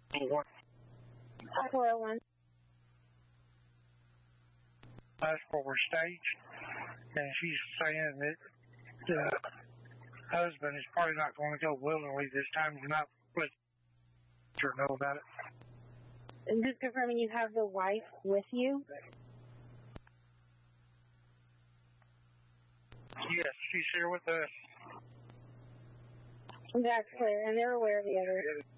What? 401. That's what we're staged, and she's saying that the husband is probably not going to go willingly this time. You're not let her know about it. And just confirming you have the wife with you? Yes, she's here with us. That's clear, and they're aware of the other